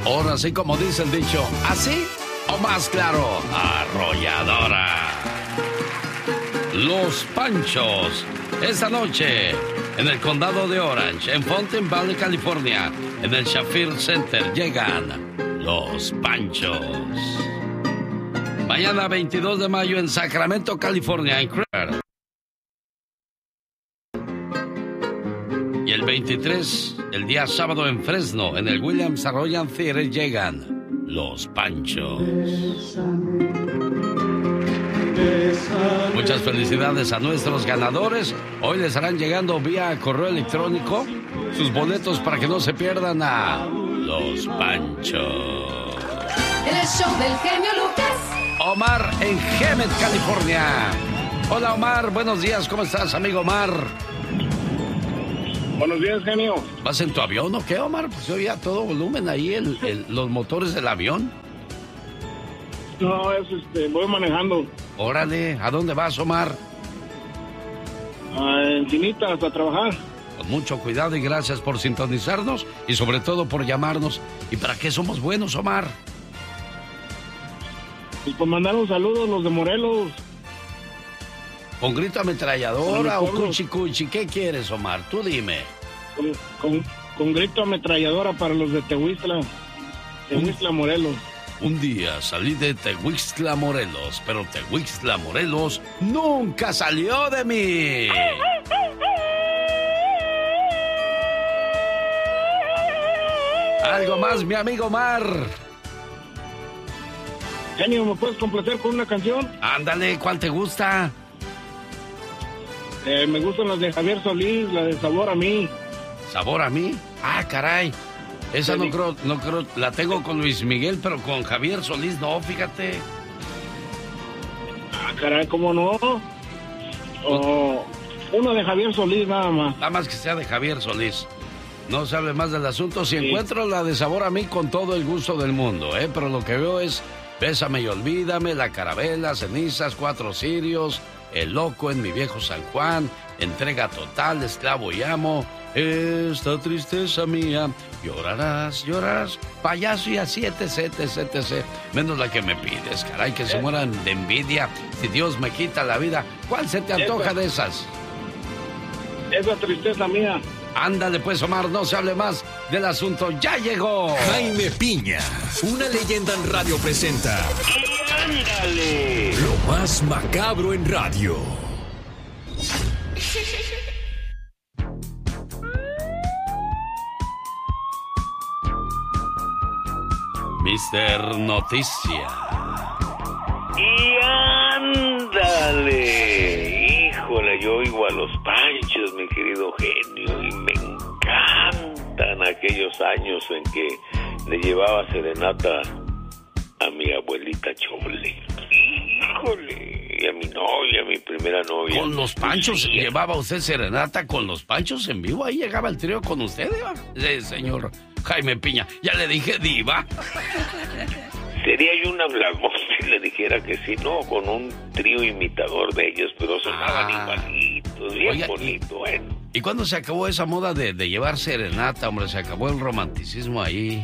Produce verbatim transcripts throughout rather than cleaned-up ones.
Ahora sí, como dice el dicho, ¿así o más claro? Arrolladora. Los Panchos. Esta noche, en el condado de Orange, en Fountain Valley, California, en el Shafir Center, llegan Los Panchos. Mañana, veintidós de mayo, en Sacramento, California, en Crater. Y el veintitrés, el día sábado, en Fresno, en el Williams Arroyo Theater, llegan Los Panchos. Muchas felicidades a nuestros ganadores. Hoy les estarán llegando vía correo electrónico sus boletos para que no se pierdan a Los Panchos. El show del genio Lucas. Omar en Hemet, California. Hola Omar, buenos días, ¿cómo estás, amigo Omar? Buenos días, genio. ¿Vas en tu avión o qué, Omar? Pues yo oía a todo volumen ahí el, el, los motores del avión. No, es este, voy manejando. Órale, ¿a dónde vas, Omar? A Encinitas, a trabajar. Con mucho cuidado y gracias por sintonizarnos y sobre todo por llamarnos. ¿Y para qué somos buenos, Omar? Y por mandar un saludo a los de Morelos. ¿Con grito ametralladora o cuchi cuchi? ¿Qué quieres, Omar? Tú dime. Con, con, con grito ametralladora para los de Tehuistla. Tehuistla, Morelos. Un día salí de Tehuistla, Morelos, pero Tehuistla, Morelos nunca salió de mí. Algo más, mi amigo Omar. Genio, ¿me puedes complacer con una canción? Ándale, ¿cuál te gusta? Eh, me gustan las de Javier Solís, la de Sabor a Mí. ¿Sabor a Mí? Ah, caray. Esa no creo, no creo, la tengo con Luis Miguel, pero con Javier Solís no, fíjate. Ah, caray, ¿cómo no? Oh, una de Javier Solís nada más. Nada más que sea de Javier Solís. No sabe más del asunto. Si sí. Encuentro la de Sabor a Mí, con todo el gusto del mundo, ¿eh? Pero lo que veo es Bésame y Olvídame, La Carabela, Cenizas, Cuatro Cirios, El Loco en Mi Viejo San Juan, Entrega Total, Esclavo y Amo, Esta Tristeza Mía, Llorarás, llorarás, Payaso y así, etc, etc, etc. Menos la que me pides, caray, que se mueran de envidia si Dios me quita la vida. ¿Cuál se te antoja de esas? Esa Tristeza Mía. Ándale pues, Omar, no se hable más del asunto. ¡Ya llegó! Jaime Piña, una leyenda en radio presenta. ¡Y ándale! Lo más macabro en radio. mister Noticia. ¡Y ándale! Híjole, yo oigo a los Panchos, mi querido genio, y me encantan aquellos años en que le llevaba serenata a mi abuelita Chole. Híjole, y a mi novia, a mi primera novia. ¿Con los Panchos sí. Llevaba usted serenata con los Panchos en vivo? Ahí llegaba el trío con usted, ¿eh? Sí, señor Jaime Piña. Ya le dije diva. Sería yo una blasfemia si le dijera que sí, no, con un trío imitador de ellos, pero sonaban ah. igualitos, bien Oiga, bonito, y, bueno. ¿Y cuándo se acabó esa moda de, de llevar serenata, hombre? Se acabó el romanticismo ahí.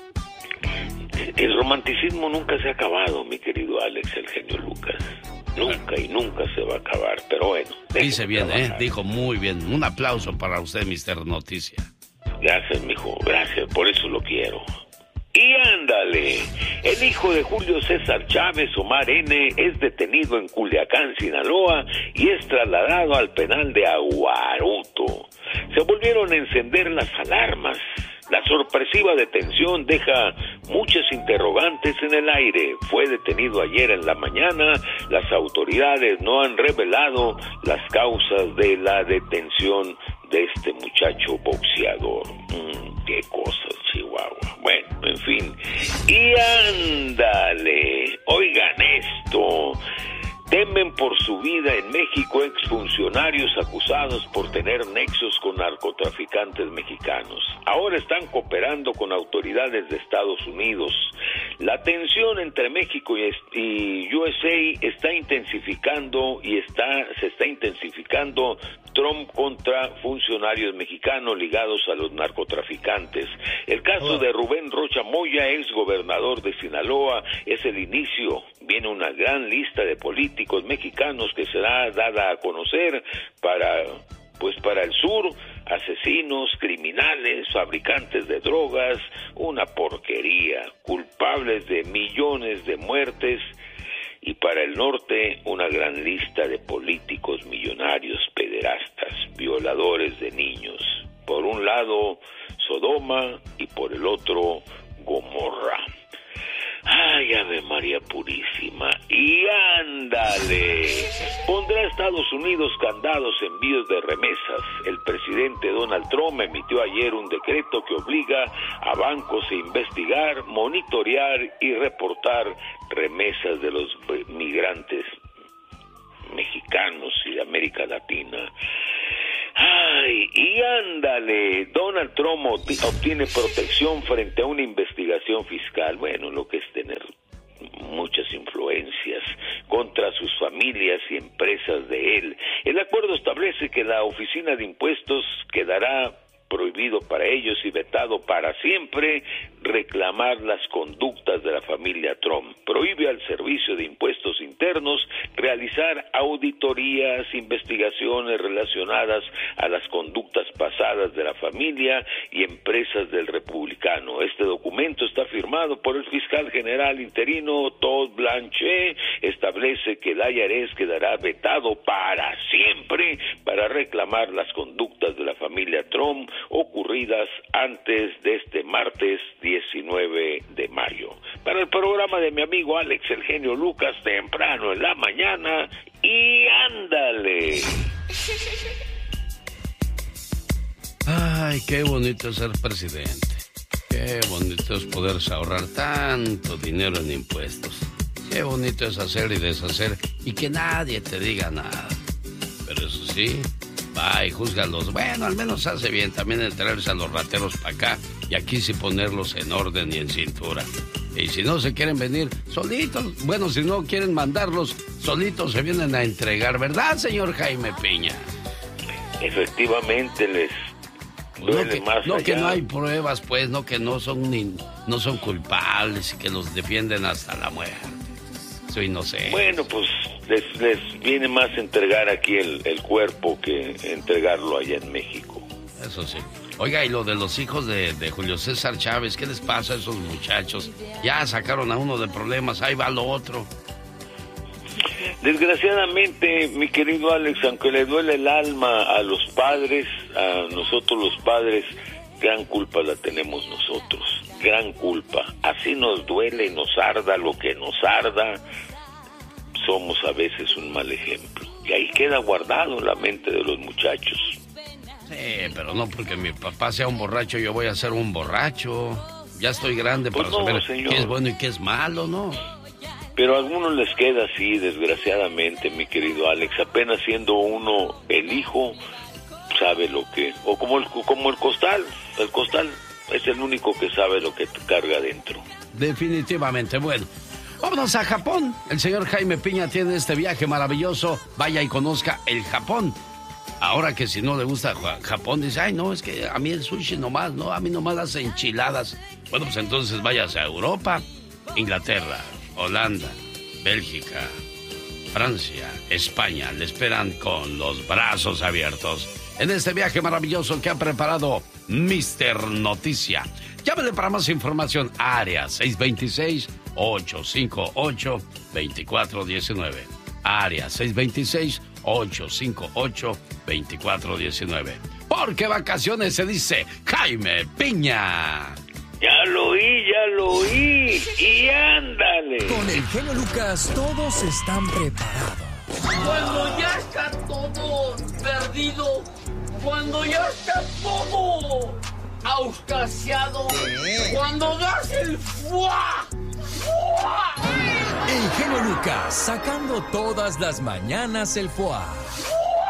El romanticismo nunca se ha acabado, mi querido Alex, el genio Lucas. Nunca y nunca se va a acabar, pero bueno. Dice bien, ¿eh? Dijo muy bien. Un aplauso para usted, mister Noticia. Gracias, mijo, gracias, por eso lo quiero. Y ándale, el hijo de Julio César Chávez, Omar N., es detenido en Culiacán, Sinaloa, y es trasladado al penal de Aguaruto. Se volvieron a encender las alarmas. La sorpresiva detención deja muchas interrogantes en el aire. Fue detenido ayer en la mañana. Las autoridades no han revelado las causas de la detención de este muchacho boxeador. Mm, qué cosas, Chihuahua. Bueno, en fin. Y ándale, oigan esto. Temen por su vida en México exfuncionarios acusados por tener nexos con narcotraficantes mexicanos. Ahora están cooperando con autoridades de Estados Unidos. La tensión entre México y, y U S A está intensificando y está se está intensificando Trump contra funcionarios mexicanos ligados a los narcotraficantes. El caso de Rubén Rocha Moya, ex gobernador de Sinaloa, es el inicio. Viene una gran lista de políticos mexicanos que será dada a conocer para, pues para el sur, asesinos, criminales, fabricantes de drogas, una porquería, culpables de millones de muertes. Y para el norte, una gran lista de políticos millonarios, pederastas, violadores de niños. Por un lado, Sodoma y por el otro, Gomorra. Ay, Ave María Purísima. Y ándale. Pondrá a Estados Unidos candados en envíos de remesas. El presidente Donald Trump emitió ayer un decreto que obliga a bancos a investigar, monitorear y reportar remesas de los migrantes mexicanos y de América Latina. Ay, y ándale, Donald Trump obtiene protección frente a una investigación fiscal. Bueno, lo que es tener muchas influencias contra sus familias y empresas de él. El acuerdo establece que la Oficina de Impuestos quedará prohibido para ellos y vetado para siempre reclamar las conductas de la familia Trump. Prohíbe al Servicio de Impuestos Internos realizar auditorías, investigaciones relacionadas a las conductas pasadas de la familia y empresas del republicano. Este documento está firmado por el fiscal general interino Todd Blanche. Establece que el I R S quedará vetado para siempre para reclamar las conductas de la familia Trump ocurridas antes de este martes diecinueve de mayo. Para el programa de mi amigo Alex El Genio Lucas, temprano en la mañana, y ándale. Ay, qué bonito es ser presidente. Qué bonito es poderse ahorrar tanto dinero en impuestos. Qué bonito es hacer y deshacer y que nadie te diga nada. Pero eso sí, va y júzgalos. Bueno, al menos hace bien también el traerse a los rateros para acá y aquí sí ponerlos en orden y en cintura. Y si no se quieren venir solitos, bueno, si no quieren mandarlos solitos, se vienen a entregar, ¿verdad, señor Jaime Piña? Efectivamente, les duele no que, más no allá. que no hay pruebas, pues, no que no son ni, no son culpables y que los defienden hasta la muerte. Soy inocente. Bueno, pues les, les viene más entregar aquí el, el cuerpo que entregarlo allá en México. Eso sí. Oiga, y lo de los hijos de, de Julio César Chávez, ¿qué les pasa a esos muchachos? Ya sacaron a uno de problemas, ahí va lo otro. Desgraciadamente, mi querido Alex, aunque le duele el alma a los padres, a nosotros los padres, gran culpa la tenemos nosotros, gran culpa. Así nos duele y nos arda lo que nos arda, somos a veces un mal ejemplo. Y ahí queda guardado en la mente de los muchachos. Sí, pero no porque mi papá sea un borracho, yo voy a ser un borracho. Ya estoy grande pues para no, saber señor. qué es bueno y qué es malo, ¿no? Pero a algunos les queda así, desgraciadamente, mi querido Alex. Apenas siendo uno el hijo, sabe lo que... O como el, como el costal, el costal es el único que sabe lo que carga adentro. Definitivamente, bueno. Vámonos a Japón. El señor Jaime Piña tiene este viaje maravilloso. Vaya y conozca el Japón. Ahora que si no le gusta Japón, dice, ay, no, es que a mí el sushi nomás, no, a mí nomás las enchiladas. Bueno, pues entonces váyase a Europa, Inglaterra, Holanda, Bélgica, Francia, España. Le esperan con los brazos abiertos en este viaje maravilloso que ha preparado mister Noticia. Llámele para más información a área seis dos seis, ocho cinco ocho, dos cuatro uno nueve. Área seis dos seis, ocho cinco ocho, dos cuatro uno nueve. Porque vacaciones se dice Jaime Piña. Ya lo oí, ya lo oí. Y ándale. Con el genio Lucas todos están preparados. Cuando ya está todo perdido, cuando ya está todo auscasiado, cuando das el fuá, fuá. El genio Lucas sacando todas las mañanas el fuá.